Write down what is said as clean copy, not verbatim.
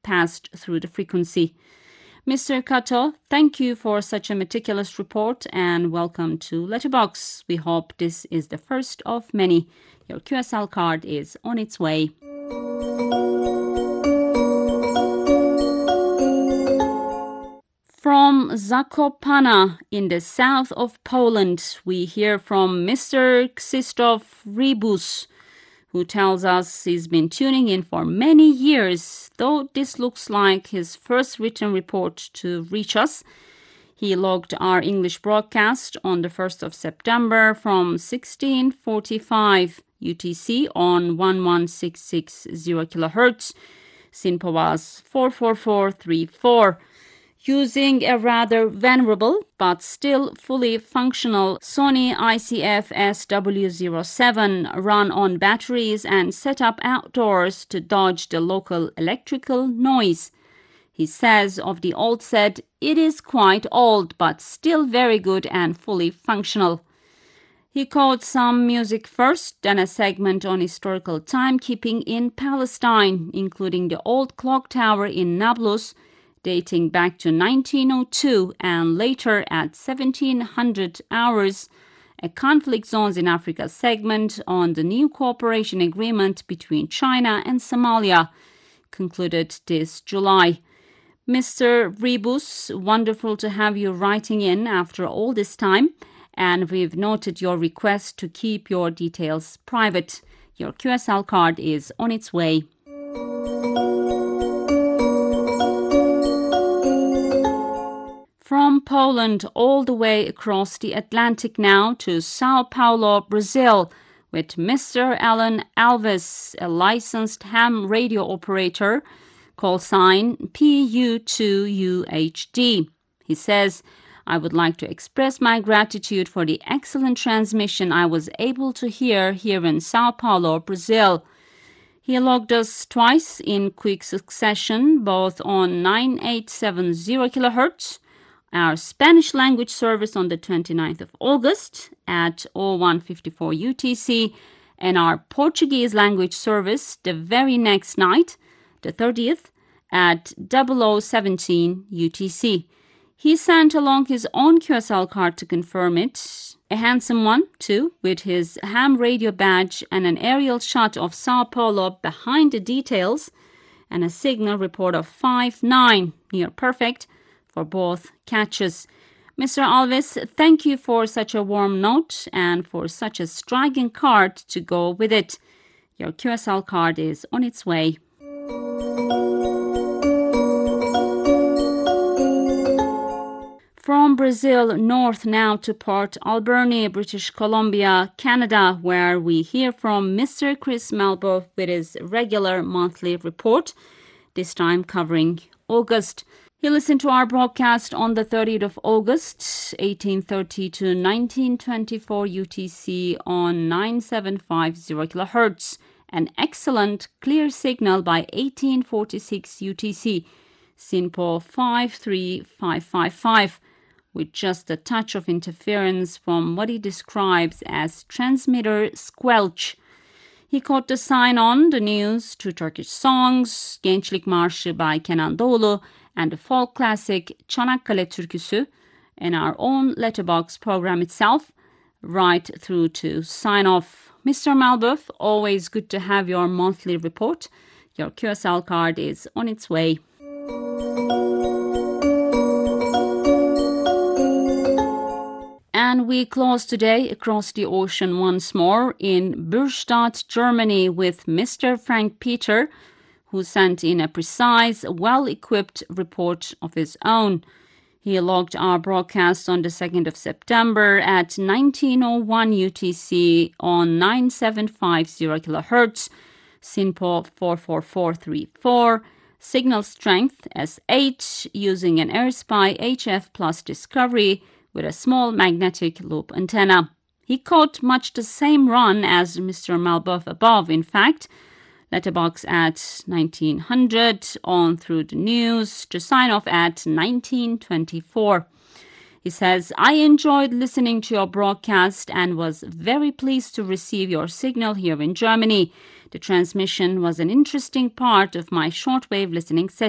passed through the frequency. Mr. Kato, thank you for such a meticulous report and welcome to Letterbox. We hope this is the first of many. Your QSL card is on its way. From Zakopane in the south of Poland, we hear from Mr. Krzysztof Rybus, who tells us he's been tuning in for many years, though this looks like his first written report to reach us. He logged our English broadcast on the 1st of September from 1645 UTC on 11660 kHz. SINPO was 44434. Using a rather venerable but still fully functional Sony ICF SW07 run on batteries and set up outdoors to dodge the local electrical noise. He says of the old set, it is quite old but still very good and fully functional. He quotes some music first, then a segment on historical timekeeping in Palestine, including the old clock tower in Nablus, dating back to 1902 and later at 1700 hours, a conflict zones in Africa segment on the new cooperation agreement between China and Somalia, concluded this July. Mr. Rybus, wonderful to have you writing in after all this time, and we've noted your request to keep your details private. Your QSL card is on its way. From Poland all the way across the Atlantic now to Sao Paulo, Brazil, with Mr. Alan Alves, a licensed ham radio operator, call sign PU2UHD. He says, I would like to express my gratitude for the excellent transmission I was able to hear here in Sao Paulo, Brazil. He logged us twice in quick succession, both on 9870 kHz, our Spanish language service on the 29th of August at 0154 UTC, and our Portuguese language service the very next night, the 30th, at 0017 UTC. He sent along his own QSL card to confirm it, a handsome one too, with his ham radio badge and an aerial shot of Sao Paulo behind the details, and a signal report of 5-9, near perfect, for both catches. Mr. Alves, thank you for such a warm note and for such a striking card to go with it. Your QSL card is on its way. From Brazil north now to Port Alberni, British Columbia, Canada, where we hear from Mr. Chris Malbo with his regular monthly report, this time covering August. He listened to our broadcast on the 30th of August, 1830 to 1924 UTC on 9750 kHz, an excellent clear signal by 1846 UTC, SINPO 53555, with just a touch of interference from what he describes as transmitter squelch. He caught the sign on the news, 2 Turkish songs, Gençlik Marşı by Kenan Doğulu, and the folk classic Çanakkale Türküsü, and our own letterbox program itself, right through to sign off. Mr. Malbuff, always good to have your monthly report. Your QSL card is on its way. And we close today across the ocean once more in Bürstadt, Germany, with Mr. Frank Peter, who sent in a precise, well-equipped report of his own. He logged our broadcast on the 2nd of September at 1901 UTC on 9750 kHz, SINPO 44434, signal strength S8, using an AirSpy HF Plus Discovery with a small magnetic loop antenna. He caught much the same run as Mr. Malbuff above, in fact, letterbox at 1900, on through the news, to sign off at 1924. He says, I enjoyed listening to your broadcast and was very pleased to receive your signal here in Germany. The transmission was an interesting part of my shortwave listening session.